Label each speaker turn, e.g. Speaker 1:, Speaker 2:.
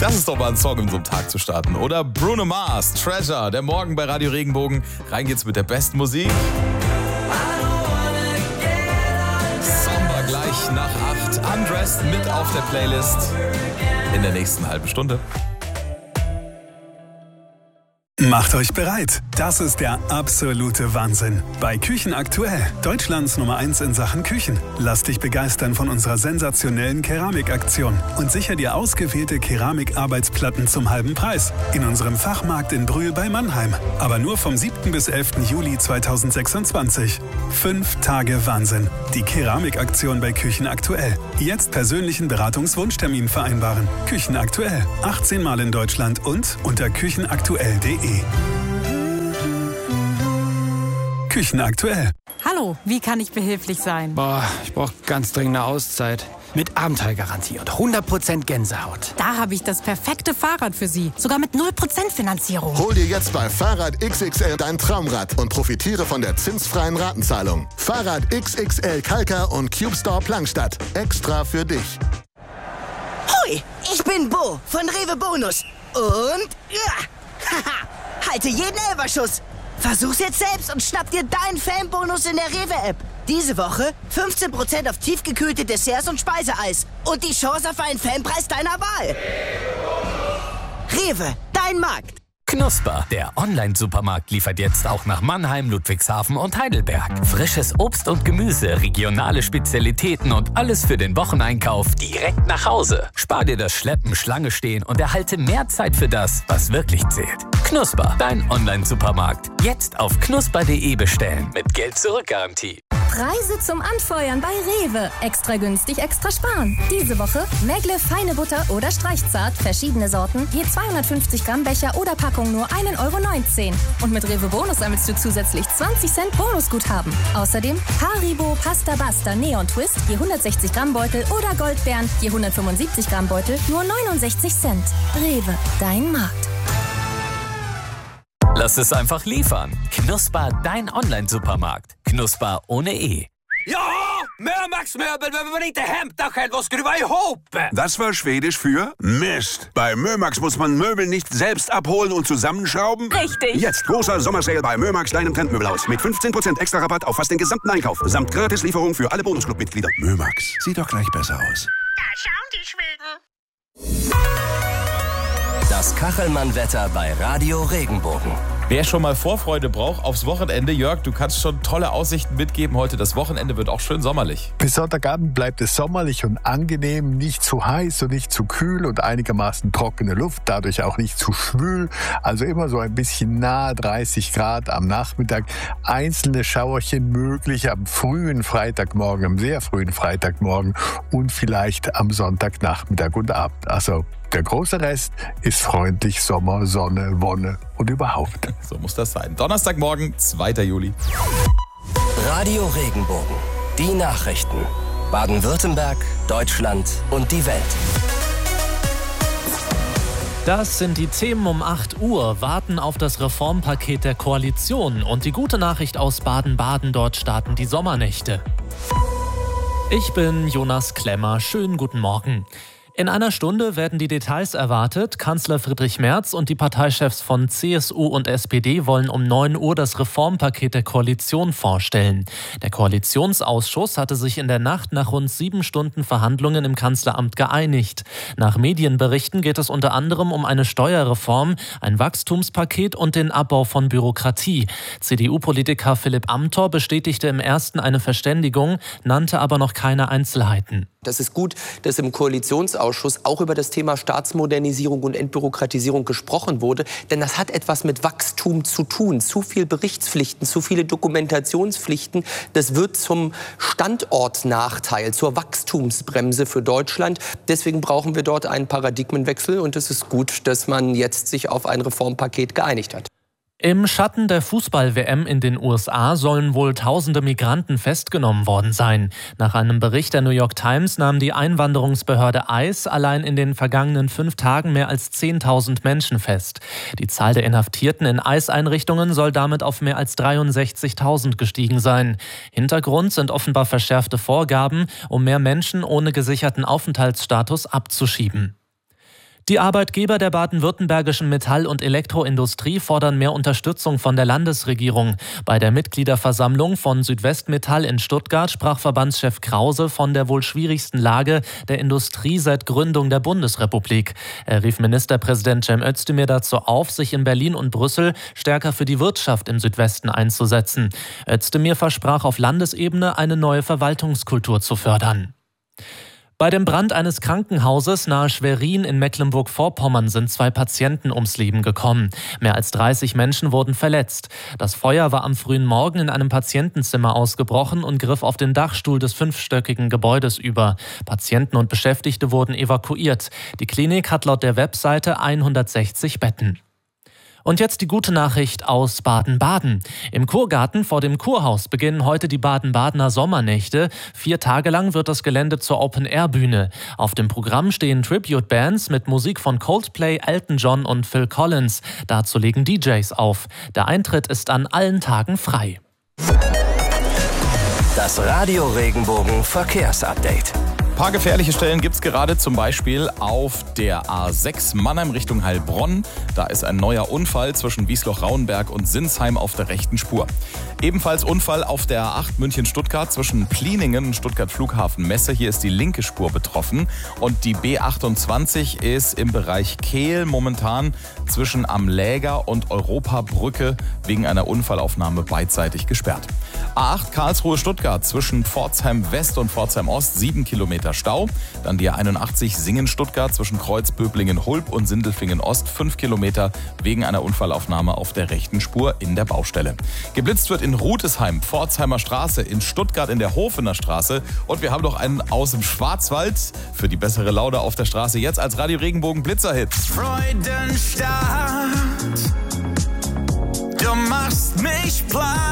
Speaker 1: Das ist doch mal ein Song, um so einen Tag zu starten. Oder Bruno Mars, Treasure, der Morgen bei Radio Regenbogen. Rein geht's mit der besten Musik. Samba gleich nach 8. Undressed mit auf der Playlist in der nächsten halben Stunde.
Speaker 2: Macht euch bereit. Das ist der absolute Wahnsinn. Bei Küchen aktuell, Deutschlands Nummer 1 in Sachen Küchen. Lass dich begeistern von unserer sensationellen Keramikaktion und sicher dir ausgewählte Keramikarbeitsplatten zum halben Preis. In unserem Fachmarkt in Brühl bei Mannheim. Aber nur vom 7. bis 11. Juli 2026. 5 Tage Wahnsinn. Die Keramikaktion bei Küchen aktuell. Jetzt persönlichen Beratungswunschtermin vereinbaren. Küchen aktuell. 18 Mal in Deutschland und unter küchenaktuell.de. Küchen aktuell.
Speaker 3: Hallo, wie kann ich behilflich sein?
Speaker 4: Ich brauche ganz dringend eine Auszeit. Mit Abenteuergarantie und 100% Gänsehaut.
Speaker 3: Da habe ich das perfekte Fahrrad für Sie. Sogar mit 0% Finanzierung.
Speaker 5: Hol dir jetzt bei Fahrrad XXL dein Traumrad und profitiere von der zinsfreien Ratenzahlung. Fahrrad XXL Kalka und CubeStore Plankstadt. Extra für dich.
Speaker 6: Hoi, ich bin Bo von Rewe Bonus. Und halte jeden Elferschuss. Versuch's jetzt selbst und schnapp dir deinen Fanbonus in der Rewe-App. Diese Woche 15% auf tiefgekühlte Desserts und Speiseeis. Und die Chance auf einen Fanpreis deiner Wahl. Rewe, dein Markt.
Speaker 7: Knusper, der Online-Supermarkt, liefert jetzt auch nach Mannheim, Ludwigshafen und Heidelberg. Frisches Obst und Gemüse, regionale Spezialitäten und alles für den Wocheneinkauf direkt nach Hause. Spar dir das Schleppen, Schlange stehen und erhalte mehr Zeit für das, was wirklich zählt. Knusper, dein Online-Supermarkt. Jetzt auf knusper.de bestellen mit Geld-Zurück-Garantie.
Speaker 8: Preise zum Anfeuern bei Rewe. Extra günstig, extra sparen. Diese Woche Megle feine Butter oder Streichzart, verschiedene Sorten, je 250 Gramm Becher oder Packung nur 1,19 €. Und mit Rewe Bonus sammelst du zusätzlich 20 Cent Bonusguthaben. Außerdem Haribo Pasta Basta Neon Twist, je 160 Gramm Beutel oder Goldbeeren, je 175 Gramm Beutel, nur 69 Cent. Rewe, dein Markt.
Speaker 7: Lass es einfach liefern. Knusper, dein Online-Supermarkt. Knusper ohne E.
Speaker 9: Ja, Mömax-Möbel behöver man inte hämta själv och skruva ihop.
Speaker 10: Das war Schwedisch für Mist. Bei Mömax muss man Möbel nicht selbst abholen und zusammenschrauben.
Speaker 8: Richtig.
Speaker 10: Jetzt großer Sommersale bei Mömax, deinem Trendmöbelhaus. Mit 15% extra Rabatt auf fast den gesamten Einkauf. Samt Gratislieferung für alle Bonusclub-Mitglieder. Mömax, sieht doch gleich besser aus.
Speaker 11: Da schauen die Schweden.
Speaker 12: Das Kachelmann-Wetter bei Radio Regenbogen.
Speaker 1: Wer schon mal Vorfreude braucht aufs Wochenende, Jörg, du kannst schon tolle Aussichten mitgeben heute. Das Wochenende wird auch schön sommerlich.
Speaker 13: Bis Sonntagabend bleibt es sommerlich und angenehm, nicht zu heiß und nicht zu kühl und einigermaßen trockene Luft, dadurch auch nicht zu schwül. Also immer so ein bisschen nahe 30 Grad am Nachmittag. Einzelne Schauerchen möglich am frühen Freitagmorgen, am sehr frühen Freitagmorgen und vielleicht am Sonntagnachmittag und Abend. Also der große Rest ist freundlich Sommer, Sonne, Wonne und überhaupt.
Speaker 1: So muss das sein. Donnerstagmorgen, 2. Juli.
Speaker 12: Radio Regenbogen. Die Nachrichten. Baden-Württemberg, Deutschland und die Welt.
Speaker 14: Das sind die Themen um 8 Uhr, warten auf das Reformpaket der Koalition. Und die gute Nachricht aus Baden-Baden, dort starten die Sommernächte. Ich bin Jonas Klemmer, schönen guten Morgen. In einer Stunde werden die Details erwartet. Kanzler Friedrich Merz und die Parteichefs von CSU und SPD wollen um 9 Uhr das Reformpaket der Koalition vorstellen. Der Koalitionsausschuss hatte sich in der Nacht nach rund 7 Stunden Verhandlungen im Kanzleramt geeinigt. Nach Medienberichten geht es unter anderem um eine Steuerreform, ein Wachstumspaket und den Abbau von Bürokratie. CDU-Politiker Philipp Amthor bestätigte im ersten eine Verständigung, nannte aber noch keine Einzelheiten.
Speaker 15: Das ist gut, dass im Koalitionsausschuss auch über das Thema Staatsmodernisierung und Entbürokratisierung gesprochen wurde. Denn das hat etwas mit Wachstum zu tun. Zu viel Berichtspflichten, zu viele Dokumentationspflichten. Das wird zum Standortnachteil, zur Wachstumsbremse für Deutschland. Deswegen brauchen wir dort einen Paradigmenwechsel. Und es ist gut, dass man jetzt sich auf ein Reformpaket geeinigt hat.
Speaker 14: Im Schatten der Fußball-WM in den USA sollen wohl tausende Migranten festgenommen worden sein. Nach einem Bericht der New York Times nahm die Einwanderungsbehörde ICE allein in den vergangenen 5 Tagen mehr als 10.000 Menschen fest. Die Zahl der Inhaftierten in ICE-Einrichtungen soll damit auf mehr als 63.000 gestiegen sein. Hintergrund sind offenbar verschärfte Vorgaben, um mehr Menschen ohne gesicherten Aufenthaltsstatus abzuschieben. Die Arbeitgeber der baden-württembergischen Metall- und Elektroindustrie fordern mehr Unterstützung von der Landesregierung. Bei der Mitgliederversammlung von Südwestmetall in Stuttgart sprach Verbandschef Krause von der wohl schwierigsten Lage der Industrie seit Gründung der Bundesrepublik. Er rief Ministerpräsident Cem Özdemir dazu auf, sich in Berlin und Brüssel stärker für die Wirtschaft im Südwesten einzusetzen. Özdemir versprach auf Landesebene eine neue Verwaltungskultur zu fördern. Bei dem Brand eines Krankenhauses nahe Schwerin in Mecklenburg-Vorpommern sind 2 Patienten ums Leben gekommen. Mehr als 30 Menschen wurden verletzt. Das Feuer war am frühen Morgen in einem Patientenzimmer ausgebrochen und griff auf den Dachstuhl des 5-stöckigen Gebäudes über. Patienten und Beschäftigte wurden evakuiert. Die Klinik hat laut der Webseite 160 Betten. Und jetzt die gute Nachricht aus Baden-Baden. Im Kurgarten vor dem Kurhaus beginnen heute die Baden-Badener Sommernächte. 4 Tage lang wird das Gelände zur Open-Air-Bühne. Auf dem Programm stehen Tribute-Bands mit Musik von Coldplay, Elton John und Phil Collins. Dazu legen DJs auf. Der Eintritt ist an allen Tagen frei.
Speaker 12: Das Radio Regenbogen Verkehrsupdate.
Speaker 1: Ein paar gefährliche Stellen gibt es gerade, zum Beispiel auf der A6 Mannheim Richtung Heilbronn. Da ist ein neuer Unfall zwischen Wiesloch-Rauenberg und Sinsheim auf der rechten Spur. Ebenfalls Unfall auf der A8 München-Stuttgart zwischen Pliningen und Stuttgart-Flughafen-Messe. Hier ist die linke Spur betroffen. Und die B28 ist im Bereich Kehl momentan zwischen Am Läger und Europabrücke wegen einer Unfallaufnahme beidseitig gesperrt. A8 Karlsruhe-Stuttgart zwischen Pforzheim West und Pforzheim Ost 7 Kilometer Stau. Dann die A81 Singen-Stuttgart zwischen Kreuzböblingen-Hulb und Sindelfingen-Ost 5 Kilometer wegen einer Unfallaufnahme auf der rechten Spur in der Baustelle. Geblitzt wird in Rutesheim, Pforzheimer Straße, in Stuttgart in der Hofener Straße. Und wir haben noch einen aus dem Schwarzwald für die bessere Laune auf der Straße. Jetzt als Radio Regenbogen Blitzerhit.
Speaker 16: Freudenstadt, du machst mich platt.